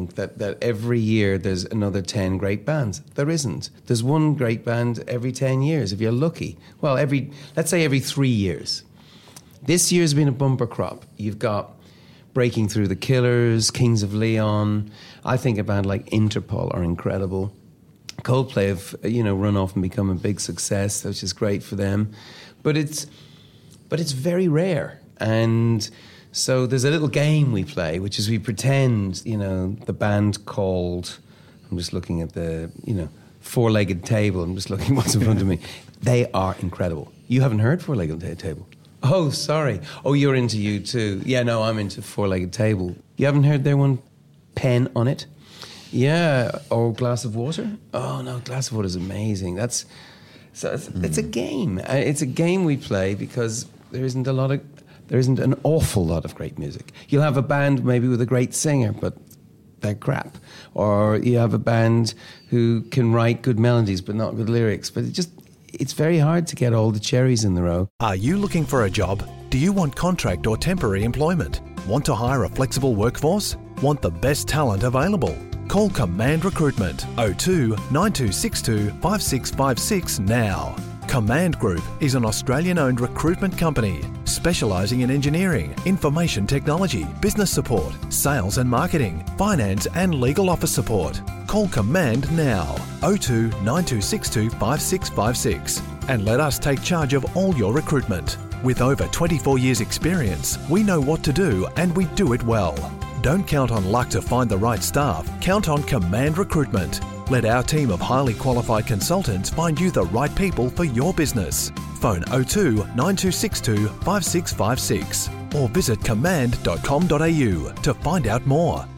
think that every year there's another 10 great bands. There isn't. There's one great band every 10 years, if you're lucky. Well, let's say every 3 years. This year's been a bumper crop. You've got Breaking Through the Killers, Kings of Leon. I think a band like Interpol are incredible. Coldplay have, run off and become a big success, which is great for them. But it's very rare. And so there's a little game we play, which is we pretend, the band called, I'm just looking at the, Four-Legged Table. I'm just looking what's in front of me. They are incredible. You haven't heard Four-Legged Table? Oh, sorry. Oh, you're into U2. Yeah, no, I'm into Four-Legged Table. You haven't heard their one, Pen on It? Yeah, or Glass of Water? Oh, no, Glass of Water is amazing. It's a game. It's a game we play because there isn't an awful lot of great music. You'll have a band maybe with a great singer, but they're crap. Or you have a band who can write good melodies but not good lyrics. But it's very hard to get all the cherries in the row. Are you looking for a job? Do you want contract or temporary employment? Want to hire a flexible workforce? Want the best talent available? Call Command Recruitment 02 9262 5656 now. Command Group is an Australian-owned recruitment company specialising in engineering, information technology, business support, sales and marketing, finance and legal office support. Call Command now 02 9262 5656 and let us take charge of all your recruitment. With over 24 years experience, we know what to do and we do it well. Don't count on luck to find the right staff. Count on Command Recruitment. Let our team of highly qualified consultants find you the right people for your business. Phone 02 9262 5656 or visit command.com.au to find out more.